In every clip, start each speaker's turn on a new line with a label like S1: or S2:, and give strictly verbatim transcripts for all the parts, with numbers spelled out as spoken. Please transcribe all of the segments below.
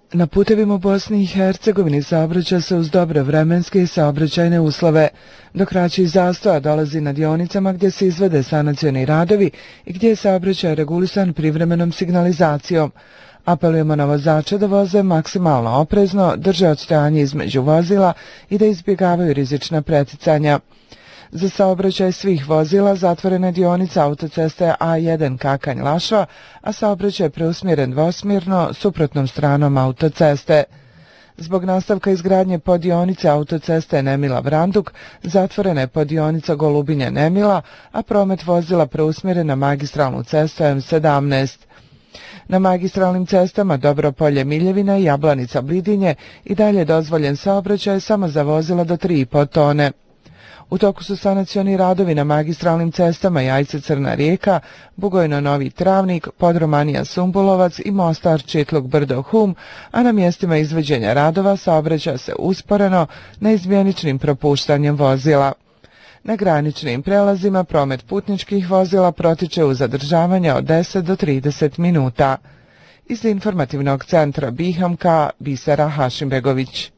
S1: Na putevima u Bosni i Hercegovini saobraća se uz dobre vremenske i saobraćajne uslove, dok kraći zastoja dolazi na dionicama gdje se izvede sanacioni radovi i gdje je saobraćaj regulisan privremenom signalizacijom. Apelujemo na vozače da voze maksimalno oprezno, drže odstojanje između vozila i da izbjegavaju rizična preticanja. Za saobraćaj svih vozila zatvorena dionica autoceste A jedan Kakanj-Lašva, a saobraćaj je preusmjeren dvosmjerno suprotnom stranom autoceste. Zbog nastavka izgradnje poddionice autoceste Nemila-Vranduk zatvorena je poddionica Golubinja-Nemila, a promet vozila preusmjeren na magistralnu cestu M sedamnaest. Na magistralnim cestama Dobropolje-Miljevina i Jablanica-Blidinje i dalje dozvoljen saobraćaj samo za vozila do tri i po tone. U toku su sanacioni radovi na magistralnim cestama Jajce-Crna Rijeka, Bugojno-Novi Travnik, Podromanija-Sumbulovac i Mostar-Čitluk-Brdo-Hum, a na mjestima izvođenja radova saobraća se usporeno neizmjeničnim propuštanjem vozila. Na graničnim prelazima promet putničkih vozila protiče u zadržavanje od deset do trideset minuta. Iz informativnog centra Bihamka, Bisera Hašimbegović.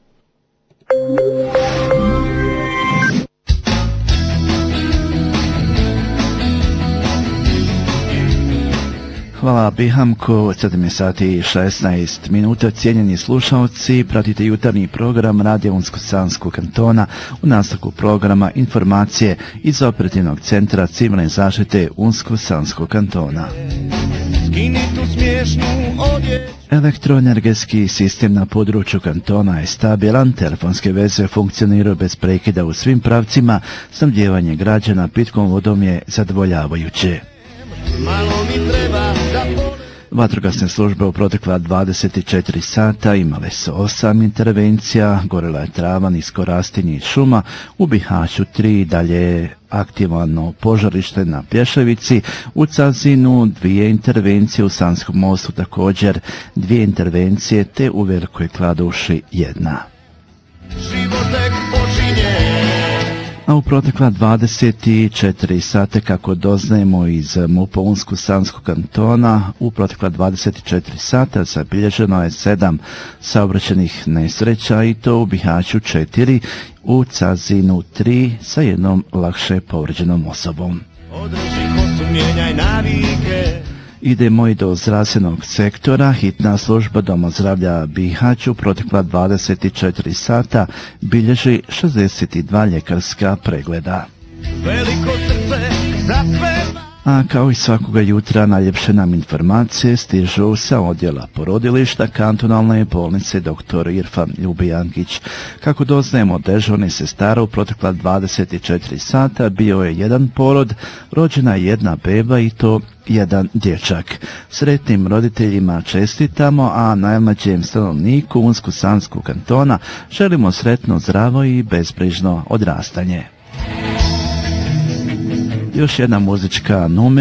S2: Hvala Bihamku, sedam je sati i šesnaest minuta. Cijenjeni slušalci, pratite jutarnji program Radio Unsko-Sanskog kantona. U nastavku programa informacije iz operativnog centra civilne zaštite Unsko-Sanskog kantona. Elektroenergetski sistem na području kantona je stabilan, telefonske veze funkcioniraju bez prekida u svim pravcima, snabdijevanje građana pitkom vodom je zadovoljavajuće. Vatrogasne službe u protekla dvadeset četiri sata imale su osam intervencija, gorela je trava, nisko rastinje i šuma, u Bihaću tri, dalje je aktivno požarište na Plješevici, u Cazinu dvije intervencije, u Sanskom mostu također dvije intervencije, te u Velikoj Kladuši jedna. A u protekla dvadeset četiri sata, kako doznajemo iz MUP-a Unsko-Sanskog kantona, u protekla dvadeset četiri sata zabilježeno je sedam saobraćajnih nesreća i to u Bihaću četiri, u Cazinu tri sa jednom lakše povrijeđenom osobom. Idemo i do zdravstvenog sektora. Hitna služba Doma zdravlja Bihać u protekla dvadeset četiri sata bilježi šezdeset dva ljekarska pregleda. Veliko srce zapeva. A kao i svakoga jutra najljepše nam informacije stižu sa odjela porodilišta kantonalne bolnice doktor Irfan Ljubijankić. Kako doznajemo, dežurni sestara u protekla dvadeset četiri sata bio je jedan porod, rođena jedna beba i to jedan dječak. Sretnim roditeljima čestitamo, a najmlađem stanovniku Unsko-Sanskog kantona želimo sretno, zdravo i bezbrižno odrastanje. Još jedna muzička numera.